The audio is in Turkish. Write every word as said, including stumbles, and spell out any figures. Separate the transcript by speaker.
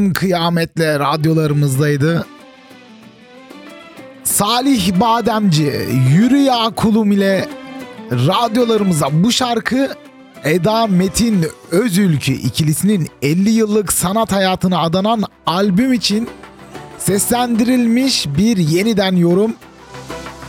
Speaker 1: Kıyametle radyolarımızdaydı. Salih Bademci, Yürü Ya Kulum ile radyolarımıza bu şarkı Eda Metin Özülkü ikilisinin elli yıllık sanat hayatına adanan albüm için seslendirilmiş bir yeniden yorum.